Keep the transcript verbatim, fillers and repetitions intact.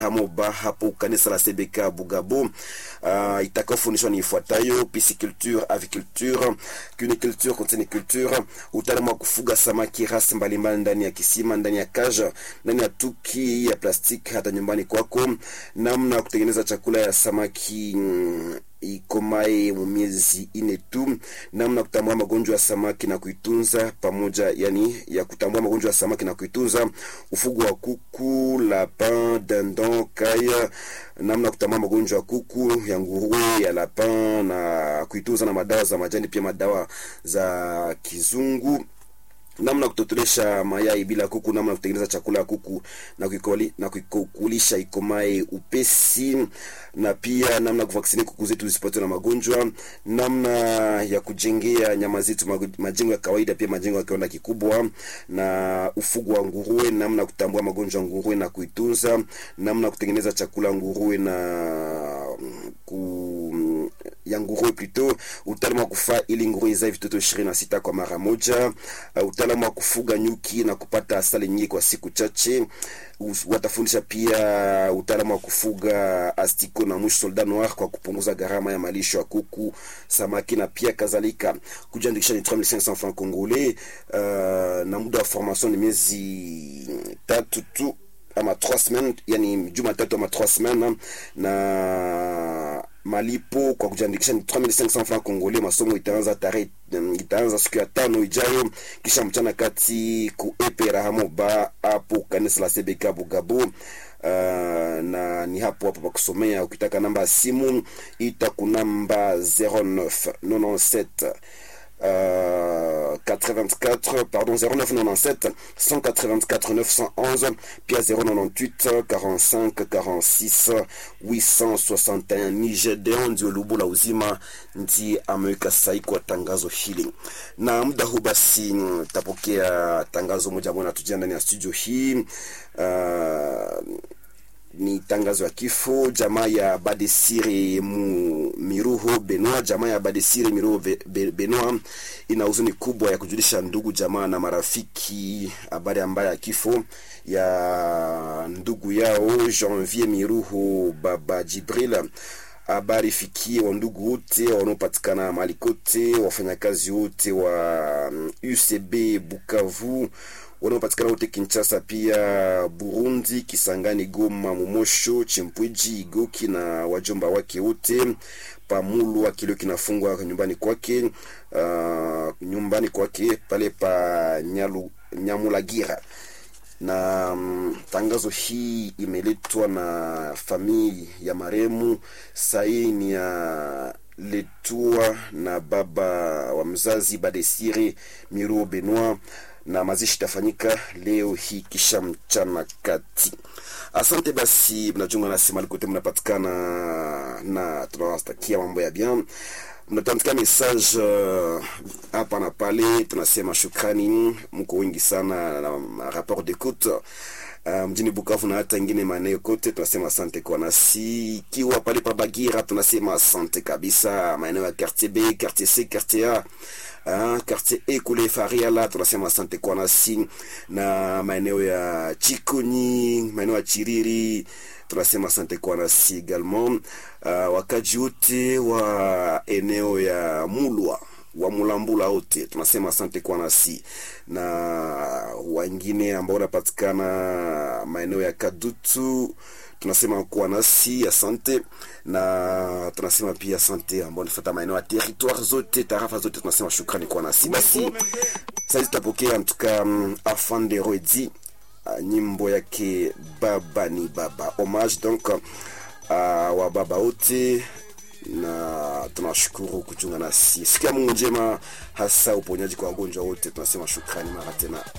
Hamoba hapo kanisa la C B K Bugabo. Uh, itakafundishwa ni ifuatayo: pisciculture, aviculture, cuniculture, continiculture, utaalamu wa kufuga samaki rasi mbalimbali ndani ya kisima, ndani ya kaja, ndani ya tuki ya plastiki hata nyumbani kwako, namna ya kutengeneza chakula ya samaki mm, ikomae miezi ine tu, namna kutambua magonjwa ya samaki na kuitunza pamoja, yani ya kutambua magonjwa ya samaki na kuitunza, ufugo wa kuku, lapin, dindon, kaya, namna kutambua magonjwa ya kuku, ya nguruwe, ya lapin na kuitunza, na madawa za majani, pia madawa za kizungu, namna kutotolesha mayai bila kuku, namna kutengeneza chakula ya kuku na kuikoli na kuikulisha ikomae upesi, na pia namna kuvaksini kuku zetu zisipatwe na magonjwa, namna ya kujengea nyama zetu majengo ya kawaida, pia majengo ya kiwanda kikubwa, na ufugo wa nguruwe, namna kutambua magonjwa ya nguruwe na kuitunza, namna kutengeneza chakula nguruwe na ku ya nguruwe plutôt, utaalamu wa kufaa ili nguruwe izae vitoto ishirini na sita kwa mara moja, uh, utaalamu wa kufuga nyuki na kupata asali nyingi kwa siku chache. Watafundisha pia utaalamu wa kufuga astiko na mouche soldat noir kwa kupunguza gharama ya malisho ya kuku, samaki na pia kadhalika. Kujiandikisha ni trois mille cinq cents francs congolais, uh, na muda wa formation ni miezi tatu tu ama trois semaines, yani juma tatu ama trois semaines, na malipo kwa kujiandikisha ni trois mille cinq cents francs congolais. Masomo itaanza tarehe itaanza siku ya tano ijayo, kisha mchana kati ku Epera Hamoba hapo kanisa la C B K Bugabo. Uh, na ni hapo hapo pa kusomea. Ukitaka namba ya simu itakunamba zero neuf quatre-vingt-sept Uh, quatre-vingt-quatre pardon zéro neuf quatre-vingt-sept cent quatre-vingt-quatre neuf cent onze, pia zéro neuf-huit quarante-cinq quarante-six huit cent soixante et un. Nigedeon ndio Lubula uzima ndi ameweka sahihi kwa tangazo hili, na muda huu basi tapokea tangazo moja moja tujia ndani ya studio hii. Uh, ni tangazo ya kifo jamaa ya Badesire mu Miruho Benoit. Jamaa ya Badesire Miruho Be, Be, Benoit ina huzuni kubwa ya kujulisha ndugu jamaa na marafiki habari ambayo ya kifo ya ndugu yao Janvier Miruho Baba Jibril. Habari fikie wa ndugu wote wanaopatikana mahali kote, wafanyakazi wote wa U C B Bukavu wanaopatikana wote Kinshasa, pia Burundi, Kisangani, Goma, Momosho, Chimpwiji, Igoki na wajomba wake wote. Pamulu akilio kinafungwa nyumbani kwake, uh, nyumbani kwake pale pa Nyalu, Nyamulagira. Na um, tangazo hii imeletwa na famili ya maremu, saini ya Letua na baba wa mzazi Badesire Miruho Benoit, na mazishi tafanyika leo hii kisha mchana kati. Asante basi, mnajunga na sima likote mnapatikana, na tunawastakia mambo ya bien. Mnatamtika message hapa uh, na pale, tunasema shukrani, mko wengi sana na rapport d'écoute. Uh, mjini Bukavu na hata ingine maeneo kote tunasema asante kwa nasi. Kiwa pale pa Bagira tunasema asante kabisa. Maeneo ya quartier B, quartier C, quartier A, uh, quartier E kule Fariala tunasema asante kwa nasi, na maeneo ya Chikoni, maeneo ya Chiriri tunasema asante kwa nasi également. Uh, wakaji wote wa eneo ya Mulwa wa Mulambula wote tunasema asante kwa nasi, na wengine ambao wanapatikana maeneo ya Kadutu tunasema kwa nasi asante, na tunasema pia asante ambao wanafuata maeneo ya territoire zote, tarafa zote tunasema shukrani kwa nasi. Basi sasa tutapokea mtuka um, Afande Roedi, uh, nyimbo yake Baba ni Baba, hommage donc uh, wa baba wote, na tunashukuru kuchunga nasi. Sikia Mungu njema, hasa uponyaji kwa wagonjwa wote tunasema shukrani mara tena.